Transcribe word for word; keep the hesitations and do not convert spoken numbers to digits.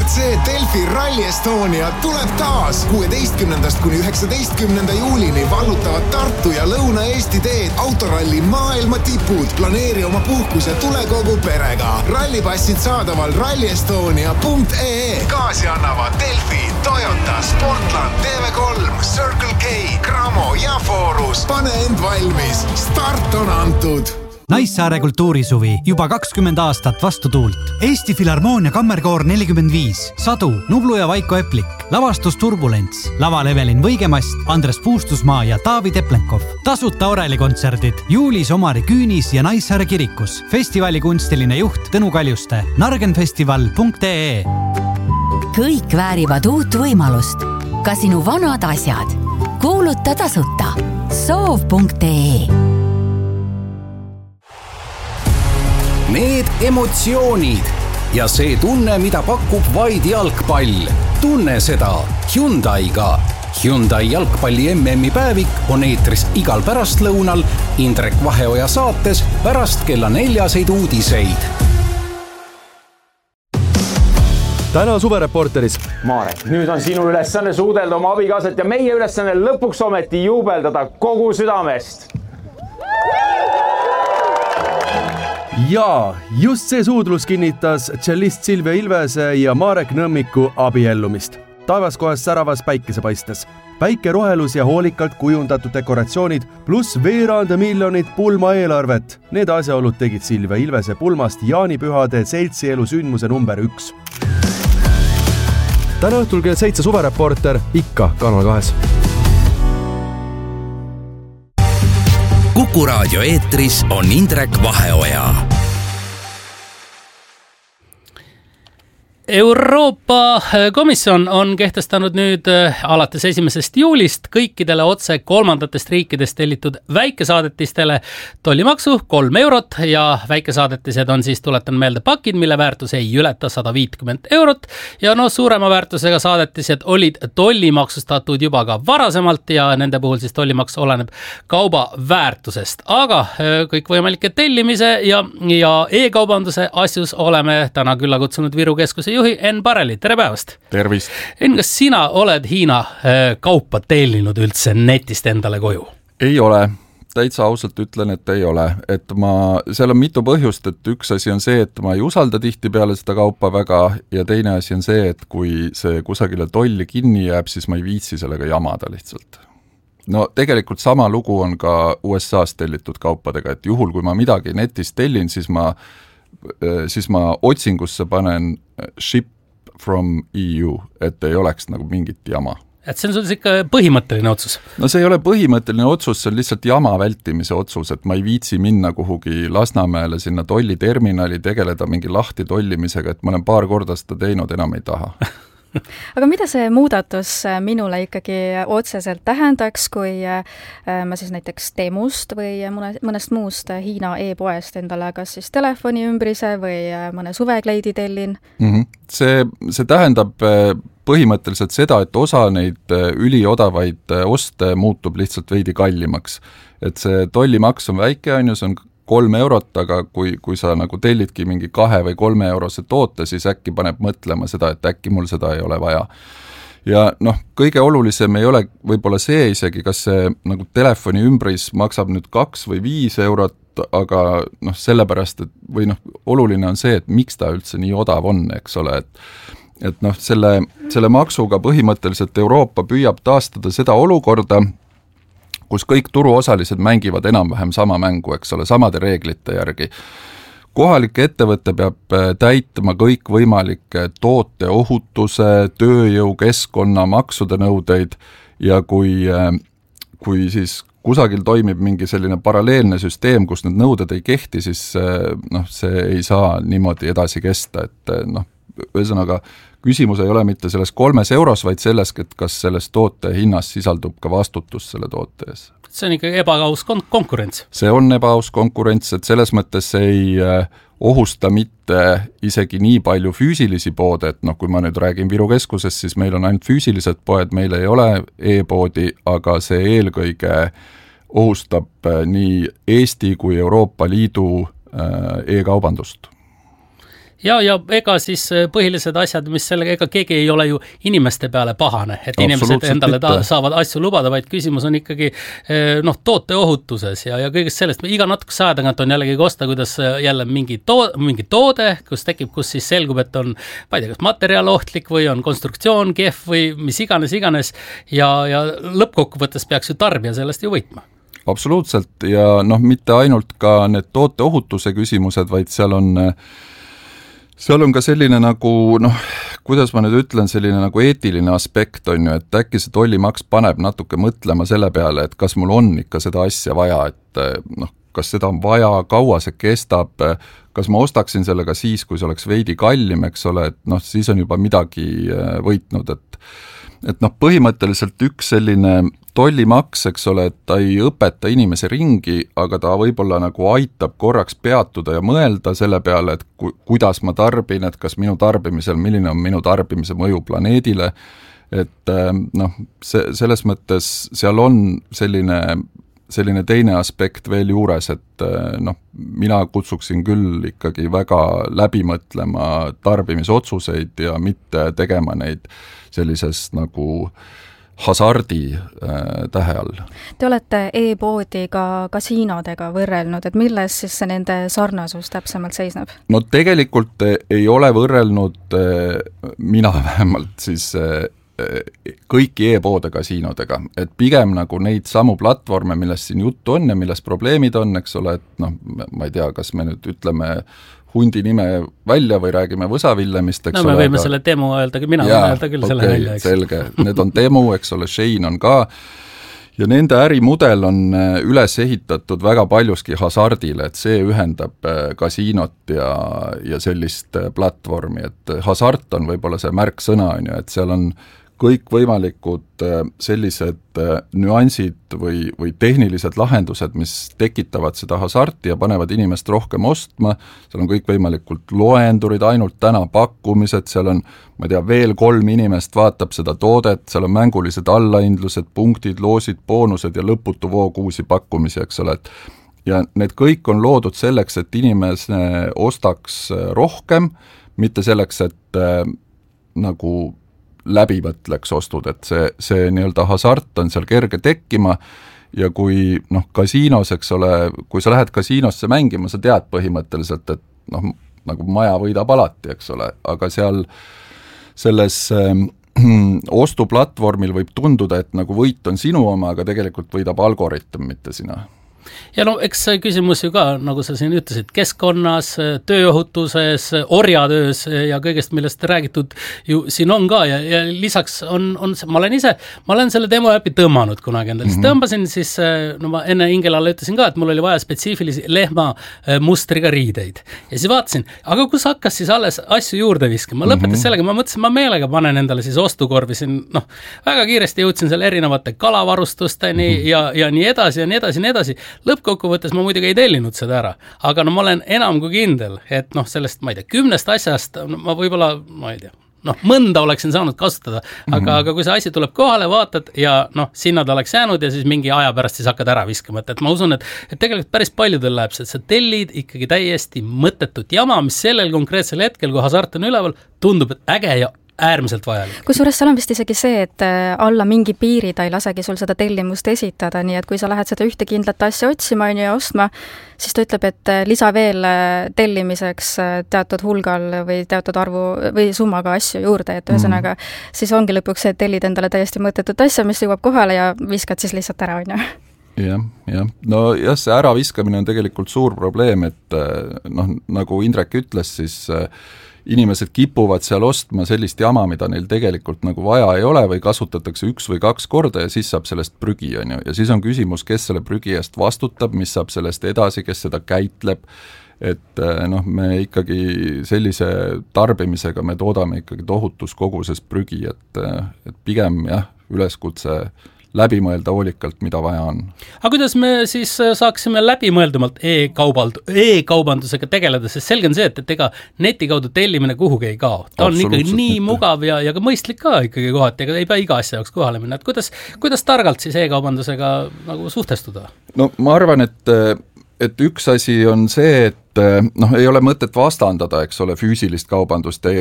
W C Delfi Rally Estonia tuleb taas. kuueteistkümnendast kuni üheksateistkümnenda juulini vallutavad Tartu ja Lõuna-Eesti teed autoralli maailma tipud. Planeeri oma puhkus ja tule kogu perega. Rallipassid saadaval rally estonia punkt ee e. Kaasi annavad Delfi, Toyota, Sportland, T V kolm, Circle K, Cramo ja Forus. Pane end valmis. Start on antud. Naissaare kultuurisuvi juba kakskümmend aastat vastu tuult. Eesti Filharmoonia kammerkoor nelikümmend viis, Sadu, Nublu ja Vaiko Eplik, lavastus Turbulents, laval Evelin Võigemast, Andres Puustusmaa ja Taavi Teplenkov. Tasuta orelikontserdid juulis Omari Küünis ja Naissaare kirikus. Festivali kunstiline juht Tõnu Kaljuste. nargenfestival punkt ee e. Kõik väärivad uut võimalust. Ka sinu vanad asjad. Kuuluta tasuta. soov punkt ee e. Need emotsioonid ja see tunne, mida pakub vaid jalgpall. Tunne seda Hyundai'ga. Hyundai jalgpalli M M-i päevik on eetris igal pärastlõunal Indrek Vaheoja saates pärast kella neljaseid uudiseid. Täna suvereporteris. Marek, nüüd on sinu ülesanne suudelda oma abikaasat ja meie ülesanne lõpuks ometi juubeldada kogu südamest. Ja just see suudlus kinnitas tšellist Silvia Ilvese ja Marek Nõmmiku abiellumist. Taevas kohas säravas päikesepaistes. Päike rohelus ja hoolikalt kujundatud dekoratsioonid pluss veerand miljonit pulma eelarvet. Need asjaolud tegid Silvia Ilvese pulmast jaanipühade seltsielu sündmuse number üks. Täna õhtul kell seitse suvereporter ikka Kanal kahes. Kuku raadio eetris on Indrek Vaheoja. Euroopa Komisjon on kehtestanud nüüd alates esimesest juulist kõikidele otse kolmandatest riikidest tellitud väikesaadetistele tollimaksu kolm eurot ja väikesaadetised on siis, tuletan meelde, pakid, mille väärtus ei ületa sada viiskümmend eurot ja no suurema väärtusega saadetised olid tollimaksustatud juba ka varasemalt ja nende puhul siis tollimaks oleneb kauba väärtusest. Aga kõikvõimalike tellimise ja, ja e-kaubanduse asjus oleme täna külla kutsunud Viru keskuse juhi Enn Pareli, tere päevast! Tervist! Enn, kas sina oled Hiina kaupa tellinud üldse netist endale koju? Ei ole. Täitsa ausalt ütlen, et ei ole. Et ma, seal on mitu põhjust, et üks asi on see, et ma ei usalda tihti peale seda kaupa väga ja teine asi on see, et kui see kusagile tolli kinni jääb, siis ma ei viitsi sellega jamada lihtsalt. No tegelikult sama lugu on ka U S A-s tellitud kaupadega, et juhul kui ma midagi netist tellin, siis ma siis ma otsingusse panen ship from E U, et ei oleks nagu mingit jama. Et see on sul ikka põhimõtteline otsus? No see ei ole põhimõtteline otsus, see on lihtsalt jama vältimise otsus, et ma ei viitsi minna kuhugi Lasnamäele sinna tolliterminali, tegeleda mingi lahti tollimisega, et ma olen paar korda seda teinud, enam ei taha. Aga mida see muudatus minule ikkagi otseselt tähendaks, kui ma siis näiteks Temust või mõnest muust Hiina e-poest endale kas siis telefoni ümbrise või mõne suvekleidi tellin? Mm-hmm. See, see tähendab põhimõtteliselt seda, et osa neid üliodavaid oste muutub lihtsalt veidi kallimaks. Et see tollimaks on väike, on ju, see on kolm eurot, aga kui, kui sa nagu tellidki mingi kahe või kolme eurose toote, siis äkki paneb mõtlema seda, et äkki mul seda ei ole vaja. Ja noh, kõige olulisem ei ole võib-olla see isegi, kas see nagu telefoni ümbris maksab nüüd kaks või viis eurot, aga noh, sellepärast, et või noh, oluline on see, et miks ta üldse nii odav on, eks ole, et et noh, selle, selle maksuga põhimõtteliselt Euroopa püüab taastada seda olukorda, kus kõik turuosalised mängivad enam-vähem sama mängu, eks ole, samade reeglite järgi. Kohalik ettevõte peab täitma kõik võimalike toote ohutuse, tööjõu, keskkonna, maksude nõudeid ja kui, kui siis kusagil toimib mingi selline paralleelne süsteem, kus need nõuded ei kehti, siis noh, see ei saa niimoodi edasi kesta, et noh, ühesõnaga küsimus ei ole mitte selles kolmes euros, vaid selles, et kas selles toote hinnas sisaldub ka vastutus selle toote ees. See on ikka ebaaus kon- konkurents. See on ebaaus konkurents, et selles mõttes ei ohusta mitte isegi nii palju füüsilisi poode, et noh, kui ma nüüd räägin Viru keskusest, siis meil on ainult füüsilised poed, meil ei ole e-poodi, aga see eelkõige ohustab nii Eesti kui Euroopa Liidu e-kaubandust. ja, ja ega siis põhilised asjad, mis sellega, ega keegi ei ole ju inimeste peale pahane, et inimesed endale ta, saavad asju lubada, vaid küsimus on ikkagi noh, tooteohutuses ja, ja kõigest sellest, iga natukese aja tagant on jällegi kosta, kuidas jälle mingi, to- mingi toode, kus tekib, kus siis selgub, et on, ma ei tea, kas materjal ohtlik või on konstruktsioon kehv või mis iganes, iganes ja, ja lõppkokkuvõttes peaks ju tarbija sellest ju võitma. Absoluutselt ja noh, mitte ainult ka need tooteohutuse küsimused, vaid seal on seal on ka selline nagu, noh, kuidas ma nüüd ütlen, selline nagu eetiline aspekt on ju, et äkki see tollimaks paneb natuke mõtlema selle peale, et kas mul on ikka seda asja vaja, et noh, kas seda on vaja, kaua see kestab, kas ma ostaksin sellega siis, kui see oleks veidi kallim, eks ole, et noh, siis on juba midagi võitnud, et et noh, põhimõtteliselt üks selline tollimaks, eks ole, et ta ei õpeta inimese ringi, aga ta võib-olla nagu aitab korraks peatuda ja mõelda selle peale, et ku, kuidas ma tarbin, et kas minu tarbimisel, milline on minu tarbimise mõju planeedile, et noh, see, selles mõttes seal on selline selline teine aspekt veel juures, et noh, mina kutsuksin küll ikkagi väga läbi mõtlema tarbimisotsuseid ja mitte tegema neid sellisest nagu hasardi äh, tähe all. Te olete e-poodi ka kasiinodega võrrelnud, et milles siis see nende sarnasus täpsemalt seisneb? No tegelikult ei ole võrrelnud äh, mina vähemalt siis äh, kõiki e-poode kasiinodega, et pigem nagu neid samu platvorme, millest siin juttu on ja millest probleemid on, eks ole, et noh, ma ei tea, kas me nüüd ütleme hundi nime välja või räägime võsavillemist, eks no, ole. No me võime aga... selle demo öelda, mina ja, võin öelda küll okay, selle välja, eks. Selge, need on demo, eks ole, Shane on ka, ja nende ärimudel on üles ehitatud väga paljuski hasardile, et see ühendab kasiinot ja, ja sellist platvormi, et hasart on võib-olla see märksõna, on ju, et seal on kõikvõimalikud sellised nüansid või, või tehnilised lahendused, mis tekitavad seda hasarti ja panevad inimest rohkem ostma, seal on kõikvõimalikud loendurid, ainult täna pakkumised, seal on, ma ei tea, veel kolm inimest vaatab seda toodet, seal on mängulised allahindlused, punktid, loosid, boonused ja lõputu voog uusi pakkumisi, eks ole, et ja need kõik on loodud selleks, et inimese ostaks rohkem, mitte selleks, et äh, nagu läbi mõtleks ostud, et see, see nii-öelda hasart on seal kerge tekkima ja kui noh, kasiinos, eks ole, kui sa lähed kasiinosse mängima, sa tead põhimõtteliselt, et noh, nagu maja võidab alati, eks ole, aga seal selles äh, ostuplatvormil võib tunduda, et nagu võit on sinu oma, aga tegelikult võidab algoritm, mitte sina. Ja no eks see küsimus ju ka, nagu sa siin ütlesid, keskkonnas, tööohutuses, orjatöös ja kõigest, millest räägitud ju siin on ka ja, ja lisaks on, on ma olen ise, ma olen selle demo äpi tõmmanud kunagi endale, siis tõmbasin siis, no ma enne Ingelale ütlesin ka, et mul oli vaja spetsiifilisi lehma mustriga riideid ja siis vaatasin, aga kus hakkas siis alles asju juurde viskama, ma lõpetas sellega, ma mõtlesin, ma meelega panen endale siis ostukorvi siin, noh, väga kiiresti jõudsin seal erinevate kalavarustusteni ja, ja nii edasi ja nii edasi, nii edasi. Lõppkokkuvõttes ma muidugi ei tellinud seda ära, aga no ma olen enam kui kindel, et noh, sellest, ma ei tea, kümnest asjast no, ma võib-olla, ma ei tea, noh, mõnda oleksin saanud kasutada, aga, mm-hmm. aga kui see asi tuleb kohale, vaatad ja noh, sinna ta oleks jäänud ja siis mingi aja pärast siis hakkad ära viskama, et, et ma usun, et, et tegelikult päris paljudel läheb see, et sa tellid ikkagi täiesti mõttetut jama, mis sellel konkreetsel hetkel, kui hasart on üleval, tundub, et äge ja äärmiselt vajalik. Kusjuures seal on vist isegi see, et alla mingi piiri ta ei lasegi sul seda tellimust esitada, nii et kui sa lähed seda ühte kindlat asja otsima ja ostma, siis ta ütleb, et lisa veel tellimiseks teatud hulgal või teatud arvu või summaga asju juurde, et ühesõnaga mm. siis ongi lõpuks see, et tellid endale täiesti mõttetut asja, mis jõuab kohale ja viskad siis lihtsalt ära, on ju. jah, jah. No jah, see äraviskamine on tegelikult suur probleem, et noh, nagu Indrek ütles, siis inimesed kipuvad seal ostma sellist jama, mida neil tegelikult nagu vaja ei ole või kasutatakse üks või kaks korda ja siis saab sellest prügi, on ju. Ja siis on küsimus, kes selle prügi eest vastutab, mis saab sellest edasi, kes seda käitleb, et noh, me ikkagi sellise tarbimisega me toodame ikkagi tohutus koguses prügi, et, et pigem jah, üleskutse läbi mõelda hoolikalt, mida vaja on. Aga kuidas me siis saaksime läbimõeldumalt e-kaubald- e-kaubandusega tegeleda, sest selge on see, et, et ega neti kaudu tellimine kuhugi ei kao. Ta on ikkagi nii mitte. Mugav ja, ja ka mõistlik ka ikkagi kohati, ega ei pea iga asja jaoks kohale minna. Et kuidas, kuidas targalt siis e-kaubandusega nagu suhtestuda? No ma arvan, et, et üks asi on see, et noh, ei ole mõtet vastandada, eks ole, füüsilist kaubandust ja